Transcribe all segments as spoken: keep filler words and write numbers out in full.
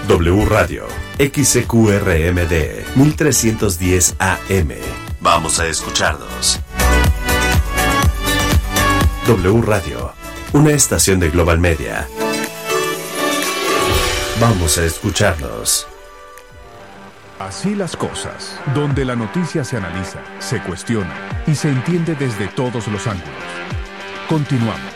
W Radio, X C Q R M D, mil trescientos diez A M. Vamos a escucharnos. W Radio, una estación de Global Media. Vamos a escucharnos. Así las cosas, donde la noticia se analiza, se cuestiona y se entiende desde todos los ángulos. Continuamos.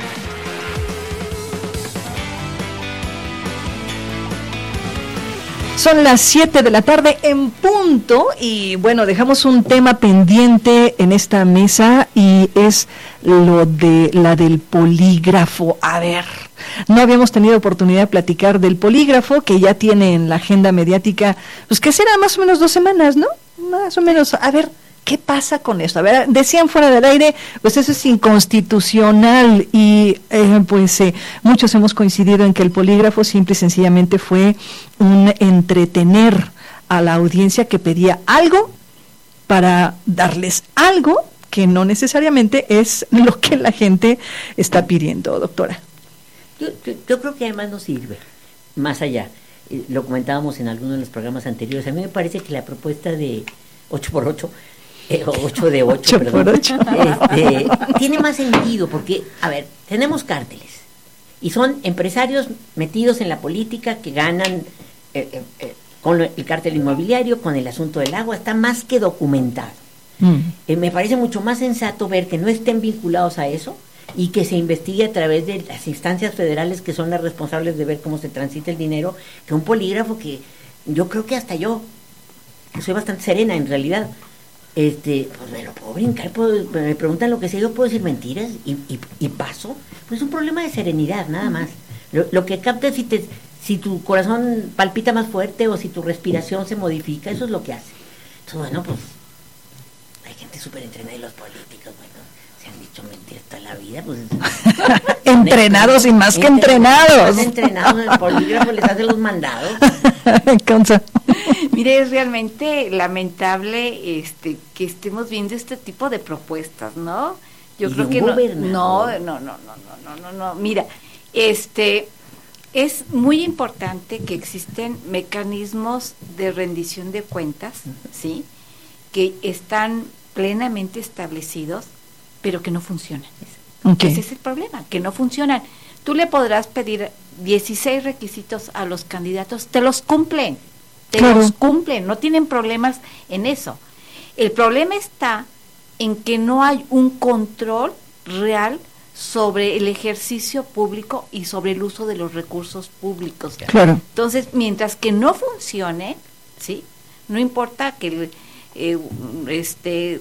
Son las siete de la tarde en punto y bueno, dejamos un tema pendiente en esta mesa y es lo de la del polígrafo. A ver, no habíamos tenido oportunidad de platicar del polígrafo que ya tiene en la agenda mediática, pues que será más o menos dos semanas, ¿no? Más o menos, a ver, ¿qué pasa con esto? A ver, decían fuera del aire, pues eso es inconstitucional y eh, pues eh, muchos hemos coincidido en que el polígrafo simple y sencillamente fue un entretener a la audiencia que pedía algo para darles algo que no necesariamente es lo que la gente está pidiendo, doctora. Yo, yo, yo creo que además no sirve, más allá, eh, lo comentábamos en algunos de los programas anteriores, a mí me parece que la propuesta de ocho por ocho Eh, ocho de ocho, perdón. ocho. Este, tiene más sentido porque, a ver, tenemos cárteles y son empresarios metidos en la política que ganan eh, eh, eh, con el cártel inmobiliario, con el asunto del agua, está más que documentado. Mm. Eh, me parece mucho más sensato ver que no estén vinculados a eso y que se investigue a través de las instancias federales que son las responsables de ver cómo se transita el dinero, que un polígrafo que yo creo que hasta yo, que soy bastante serena en realidad, Este, pues me lo puedo brincar, puedo, me preguntan lo que sea, yo puedo decir mentiras y, y, y paso. Pues es un problema de serenidad, nada más. Lo, lo que capta es si, te, si tu corazón palpita más fuerte o si tu respiración se modifica, eso es lo que hace. Entonces, bueno, pues hay gente súper entrenada y los políticos, bueno, se han dicho mentiras toda la vida, pues entrenados y más que entrenados. Más entrenados, el polígrafo les hace los mandados. Mire, es realmente lamentable este que estemos viendo este tipo de propuestas, ¿no? Yo creo que no, no, no, no, no, no, no, no. Mira, este es muy importante que existen mecanismos de rendición de cuentas, ¿sí? Que están plenamente establecidos, pero que no funcionan. Okay. Ese es el problema, que no funcionan. Tú le podrás pedir dieciséis requisitos a los candidatos, te los cumplen. Te claro. los cumplen, no tienen problemas en eso. El problema está en que no hay un control real sobre el ejercicio público y sobre el uso de los recursos públicos. Claro. Entonces, mientras que no funcione, ¿sí? No importa que eh, este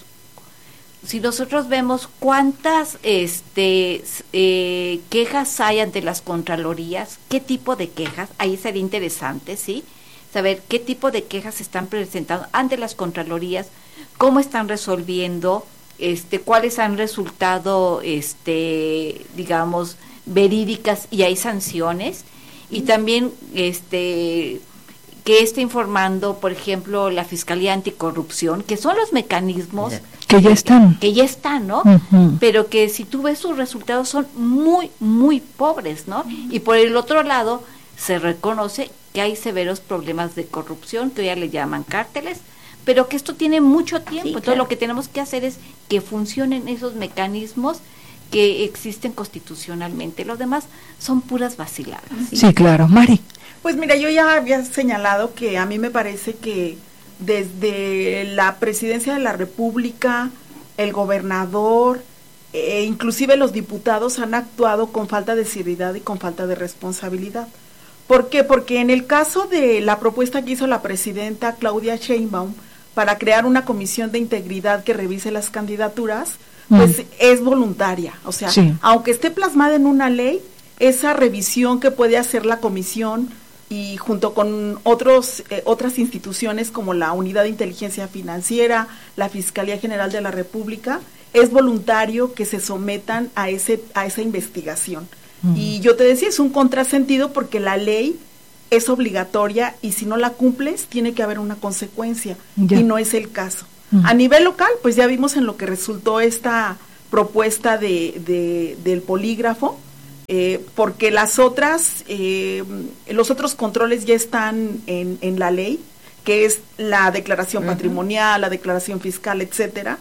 si nosotros vemos cuántas este eh, quejas hay ante las contralorías, qué tipo de quejas, ahí sería interesante, ¿sí? Saber qué tipo de quejas se están presentando ante las contralorías, cómo están resolviendo, este, cuáles han resultado, este, digamos, verídicas y hay sanciones, y también, este, que está informando, por ejemplo, la Fiscalía Anticorrupción, que son los mecanismos que ya están, que ya están, ¿no? Uh-huh. Pero que si tú ves sus resultados son muy, muy pobres, ¿no? Y por el otro lado se reconoce que hay severos problemas de corrupción, que ya le llaman cárteles, pero que esto tiene mucho tiempo. Sí, entonces claro. Lo que tenemos que hacer es que funcionen esos mecanismos que existen constitucionalmente. Los demás son puras vaciladas. Sí, sí, claro. Mari. Pues mira, yo ya había señalado que a mí me parece que desde la presidencia de la República, el gobernador, e inclusive los diputados han actuado con falta de seriedad y con falta de responsabilidad. ¿Por qué? Porque en el caso de la propuesta que hizo la presidenta Claudia Sheinbaum para crear una comisión de integridad que revise las candidaturas, pues mm. es voluntaria. O sea, sí. aunque esté plasmada en una ley, esa revisión que puede hacer la comisión y junto con otros eh, otras instituciones como la Unidad de Inteligencia Financiera, la Fiscalía General de la República, es voluntario que se sometan a ese a esa investigación. Uh-huh. Y yo te decía, es un contrasentido porque la ley es obligatoria y si no la cumples tiene que haber una consecuencia, yeah. y no es el caso. Uh-huh. A nivel local, pues ya vimos en lo que resultó esta propuesta de, de del polígrafo. eh, porque las otras, eh, los otros controles ya están en, en la ley, que es la declaración uh-huh. patrimonial, la declaración fiscal, etcétera.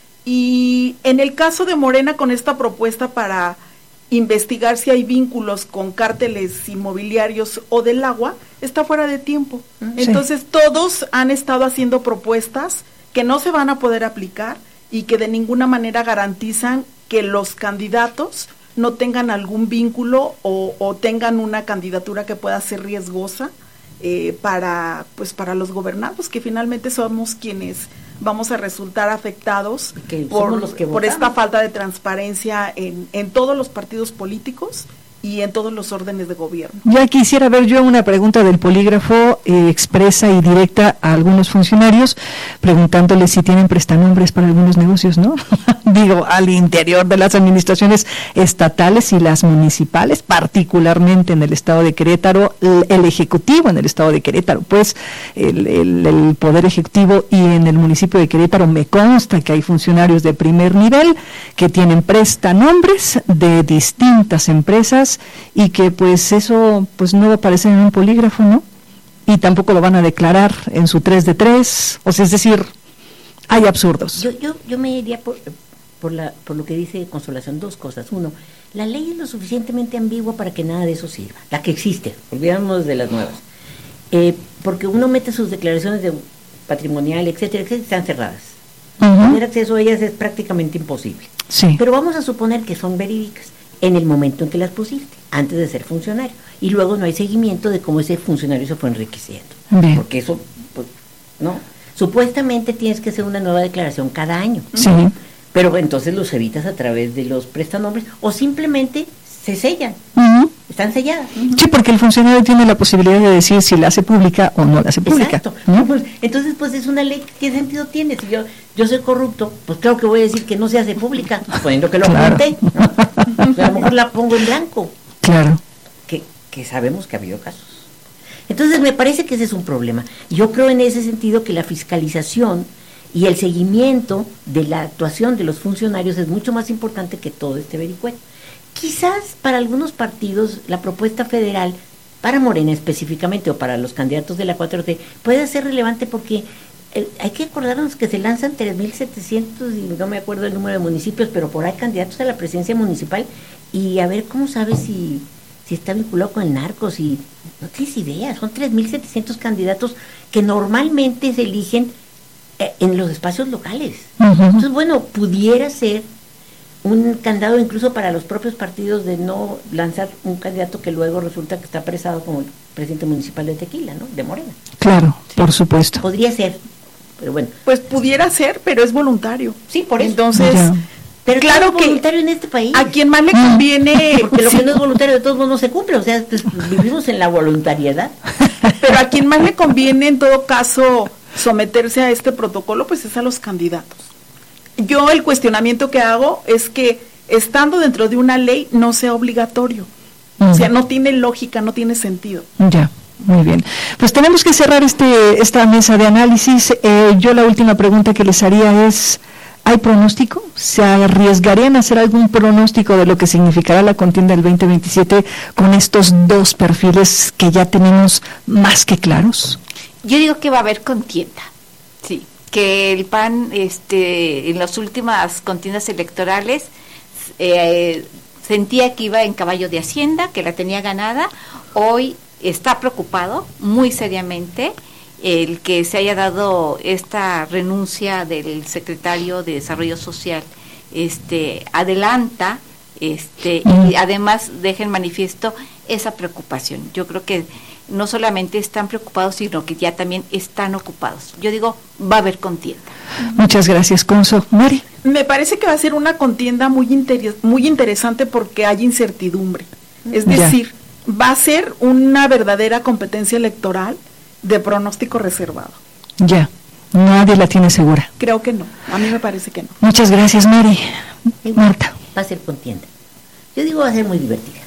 Y en el caso de Morena, con esta propuesta para investigar si hay vínculos con cárteles inmobiliarios o del agua, está fuera de tiempo. Uh-huh. Entonces, sí. todos han estado haciendo propuestas que no se van a poder aplicar y que de ninguna manera garantizan que los candidatos no tengan algún vínculo o, o tengan una candidatura que pueda ser riesgosa eh, para pues para los gobernados, que finalmente somos quienes vamos a resultar afectados por, los que por esta falta de transparencia en, en todos los partidos políticos y en todos los órdenes de gobierno. Ya quisiera ver yo una pregunta del polígrafo eh, expresa y directa a algunos funcionarios, preguntándoles si tienen prestanombres para algunos negocios, ¿no? Digo, al interior de las administraciones estatales y las municipales, particularmente en el estado de Querétaro, el, el ejecutivo en el estado de Querétaro, pues el, el, el poder ejecutivo, y en el municipio de Querétaro me consta que hay funcionarios de primer nivel que tienen prestanombres de distintas empresas, y que pues eso pues no va a aparecer en un polígrafo, ¿no? Y tampoco lo van a declarar en su tres de tres, o sea, es decir, hay absurdos. Yo yo yo me iría por por la por lo que dice Consolación, dos cosas. Uno, la ley es lo suficientemente ambigua para que nada de eso sirva, la que existe, olvidamos de las nuevas. Eh, porque uno mete sus declaraciones de patrimonial, etcétera, etcétera, están cerradas. Uh-huh. Tener acceso a ellas es prácticamente imposible. Sí. Pero vamos a suponer que son verídicas en el momento en que las pusiste, antes de ser funcionario, y luego no hay seguimiento de cómo ese funcionario se fue enriqueciendo. Bien. Porque eso, pues, no, supuestamente tienes que hacer una nueva declaración cada año, sí. pero entonces los evitas a través de los prestanombres, o simplemente se sellan, uh-huh. están selladas. Uh-huh. Sí, porque el funcionario tiene la posibilidad de decir si la hace pública o no la hace pública. Exacto. ¿No? Pues, entonces, pues es una ley, ¿qué sentido tiene? Si yo yo soy corrupto, pues claro que voy a decir que no se hace pública, suponiendo que lo claro. apunté, ¿no? O sea, a lo mejor la pongo en blanco. Claro. Que, que sabemos que ha habido casos. Entonces, me parece que ese es un problema. Yo creo en ese sentido que la fiscalización y el seguimiento de la actuación de los funcionarios es mucho más importante que todo este vericueto. Quizás para algunos partidos la propuesta federal, para Morena específicamente, o para los candidatos de la cuatro T, puede ser relevante porque eh, hay que acordarnos que se lanzan tres mil setecientos, y no me acuerdo el número de municipios, pero por ahí candidatos a la presidencia municipal, y a ver cómo sabes si, si está vinculado con el narco, si no tienes idea, son tres mil setecientos candidatos que normalmente se eligen eh, en los espacios locales. Uh-huh. Entonces, bueno, pudiera ser un candado incluso para los propios partidos de no lanzar un candidato que luego resulta que está apresado como el presidente municipal de Tequila, ¿no? De Morena. Claro, sí. Por supuesto. Podría ser, pero bueno. Pues pudiera ser, pero es voluntario. Sí, por eso. Entonces, ya. Pero claro es voluntario en este país. A quien más le conviene, porque lo que no es voluntario de todos modos no se cumple, o sea, pues, vivimos en la voluntariedad. Pero a quien más le conviene en todo caso someterse a este protocolo, pues es a los candidatos. Yo el cuestionamiento que hago es que estando dentro de una ley no sea obligatorio. Uh-huh. O sea, no tiene lógica, no tiene sentido. Ya, muy bien. Pues tenemos que cerrar este esta mesa de análisis. Eh, yo la última pregunta que les haría es, ¿hay pronóstico? ¿Se arriesgarían a hacer algún pronóstico de lo que significará la contienda del veinte veintisiete con estos dos perfiles que ya tenemos más que claros? Yo digo que va a haber contienda, sí. Que el P A N este, en las últimas contiendas electorales eh, sentía que iba en caballo de Hacienda, que la tenía ganada. Hoy está preocupado muy seriamente el que se haya dado esta renuncia del secretario de Desarrollo Social. Este adelanta este y además deja en manifiesto esa preocupación. Yo creo que no solamente están preocupados, sino que ya también están ocupados. Yo digo, va a haber contienda. Muchas gracias, Conso. Mari. Me parece que va a ser una contienda muy inter- muy interesante porque hay incertidumbre. Es decir, ya. va a ser una verdadera competencia electoral de pronóstico reservado. Ya, nadie la tiene segura. Creo que no, a mí me parece que no. Muchas gracias, Mari. Igual, Marta. Va a ser contienda. Yo digo, va a ser muy divertida.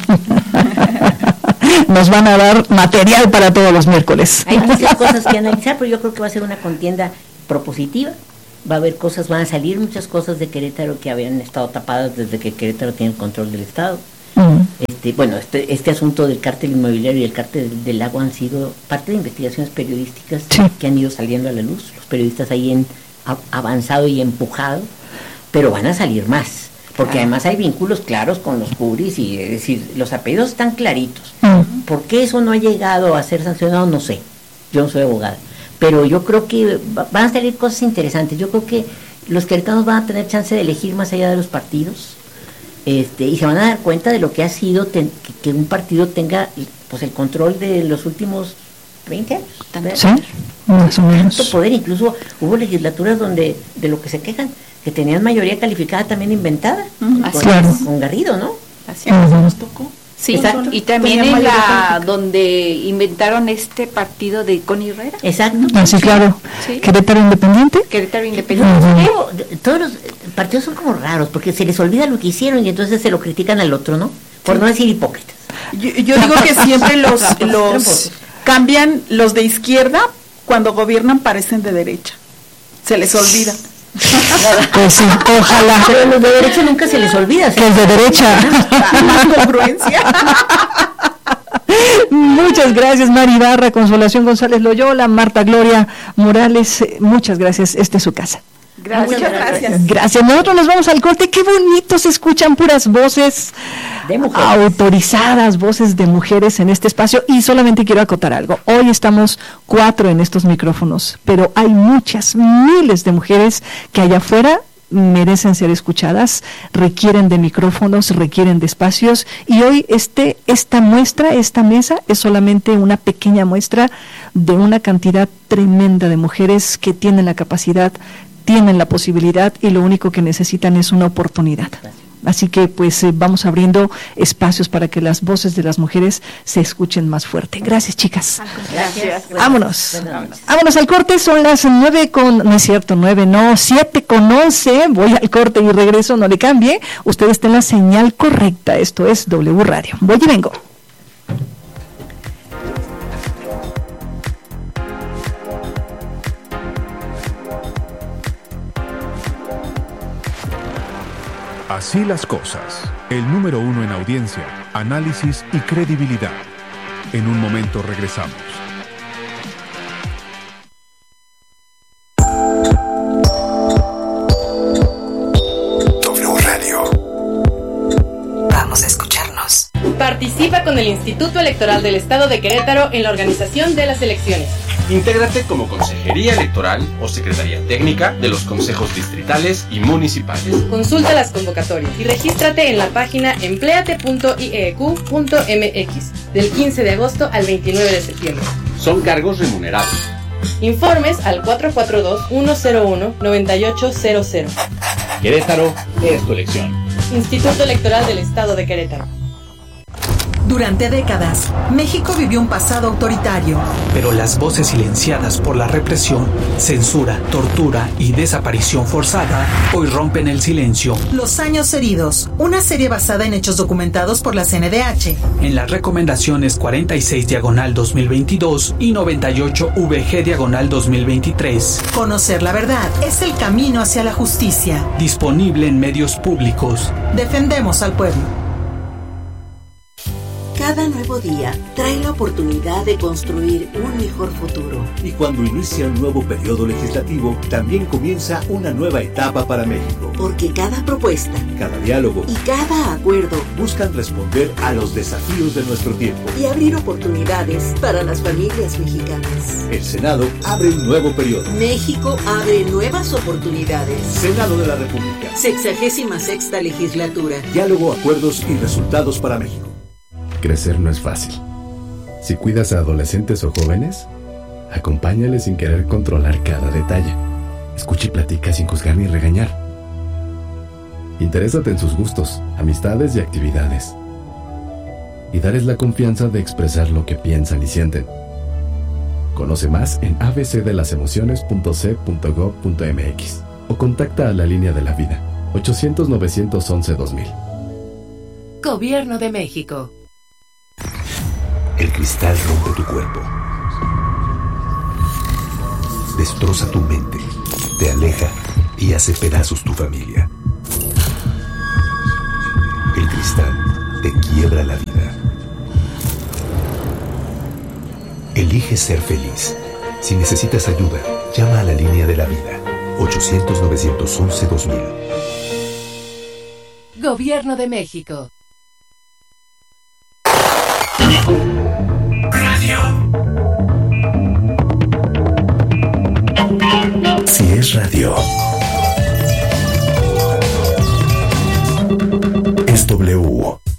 Nos van a dar material para todos los miércoles. Hay muchas cosas que analizar, pero yo creo que va a ser una contienda propositiva. Va a haber cosas, van a salir muchas cosas de Querétaro que habían estado tapadas desde que Querétaro tiene el control del Estado. Uh-huh. Este, bueno, este, este asunto del cártel inmobiliario y el cártel del, del agua han sido parte de investigaciones periodísticas sí. que han ido saliendo a la luz. Los periodistas ahí han avanzado y empujado, pero van a salir más, porque además hay vínculos claros con los curis, y es decir, los apellidos están claritos. Uh-huh. ¿Por qué eso no ha llegado a ser sancionado? No sé, yo no soy abogada, pero yo creo que van a salir cosas interesantes. Yo creo que los queretanos van a tener chance de elegir más allá de los partidos, este, y se van a dar cuenta de lo que ha sido ten, que, que un partido tenga pues el control de los últimos veinte años. Sí, más o menos. Tanto poder, incluso hubo legislaturas donde de lo que se quejan, que tenían mayoría calificada también inventada, uh-huh. con, claro. con Garrido, ¿no? Así uh-huh. nos tocó. Sí, exacto. Y también en la donde inventaron este partido de Connie Herrera. Exacto. Ah, sí, claro. Sí. Querétaro Independiente. Querétaro Independiente. Uh-huh. Todos los partidos son como raros, porque se les olvida lo que hicieron y entonces se lo critican al otro, ¿no? Por sí. no decir hipócritas. Yo, yo digo que siempre los los cambian, los de izquierda, cuando gobiernan parecen de derecha. Se les olvida. Pues sí, ojalá. Pero los de derecha nunca se les olvida. Que es de derecha. Más congruencia. Muchas gracias, Mari Barra, Consolación González Loyola, Marta Gloria Morales. Muchas gracias. Esta es su casa. Gracias, Muchas gracias. Gracias. Nosotros nos vamos al corte. Qué bonito se escuchan puras voces de mujeres, autorizadas, voces de mujeres en este espacio. Y solamente quiero acotar algo. Hoy estamos cuatro en estos micrófonos, pero hay muchas, miles de mujeres que allá afuera merecen ser escuchadas, requieren de micrófonos, requieren de espacios, y hoy este esta muestra, esta mesa es solamente una pequeña muestra de una cantidad tremenda de mujeres que tienen la capacidad, tienen la posibilidad, y lo único que necesitan es una oportunidad. Así que pues eh, vamos abriendo espacios para que las voces de las mujeres se escuchen más fuerte. Gracias, chicas. Gracias. Gracias. Vámonos. Vámonos. Vámonos al corte. Son las nueve con, no es cierto, nueve, no, siete con once. Voy al corte y regreso, no le cambie. Usted está en la señal correcta. Esto es W Radio. Voy y vengo. Así las cosas. El número uno en audiencia, análisis y credibilidad. En un momento regresamos. W Radio. Vamos a escucharnos. Participa con el Instituto Electoral del Estado de Querétaro en la organización de las elecciones. Intégrate como Consejería Electoral o Secretaría Técnica de los consejos distritales y municipales. Consulta las convocatorias y regístrate en la página empleate punto i e q punto m x del quince de agosto al veintinueve de septiembre. Son cargos remunerados. Informes al cuatro cuatro dos, uno cero uno, nueve ocho cero cero. Querétaro es tu elección. Instituto Electoral del Estado de Querétaro. Durante décadas, México vivió un pasado autoritario. Pero las voces silenciadas por la represión, censura, tortura y desaparición forzada hoy rompen el silencio. Los años heridos, una serie basada en hechos documentados por la C N D H. En las recomendaciones cuarenta y seis diagonal dos mil veintidós y noventa y ocho V G diagonal dos mil veintitrés. Conocer la verdad es el camino hacia la justicia. Disponible en medios públicos. Defendemos al pueblo. Cada nuevo día trae la oportunidad de construir un mejor futuro. Y cuando inicia un nuevo periodo legislativo, también comienza una nueva etapa para México. Porque cada propuesta, cada diálogo y cada acuerdo buscan responder a los desafíos de nuestro tiempo y abrir oportunidades para las familias mexicanas. El Senado abre un nuevo periodo. México abre nuevas oportunidades. Senado de la República. Sexagésima sexta legislatura. Diálogo, acuerdos y resultados para México. Crecer no es fácil. Si cuidas a adolescentes o jóvenes, acompáñales sin querer controlar cada detalle. Escucha y platica sin juzgar ni regañar. Interésate en sus gustos, amistades y actividades. Y darles la confianza de expresar lo que piensan y sienten. Conoce más en a b c de las emociones punto c punto gob punto m x o contacta a la línea de la vida ochocientos, novecientos once, dos mil. Gobierno de México. El cristal rompe tu cuerpo, destroza tu mente, te aleja y hace pedazos tu familia. El cristal te quiebra la vida. Elige ser feliz. Si necesitas ayuda, llama a la línea de la vida. ochocientos, novecientos once, dos mil. Gobierno de México. Radio. Si es radio, es W.